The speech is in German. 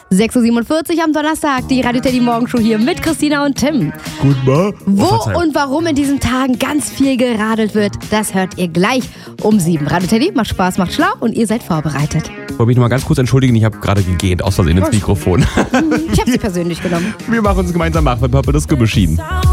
6.47 Uhr am Donnerstag, die Radio Teddy Morgenshow hier mit Christina und Tim. Gut, mal. Wo und warum in diesen Tagen ganz viel geradelt wird, das hört ihr gleich um 7. Radio Teddy macht Spaß, macht schlau und ihr seid vorbereitet. Ich wollte mich noch mal ganz kurz entschuldigen, ich habe gerade gegähnt, aus Versehen ins Mikrofon. Ich habe sie persönlich genommen. Wir machen uns gemeinsam Mach mit Papa das Gemisch.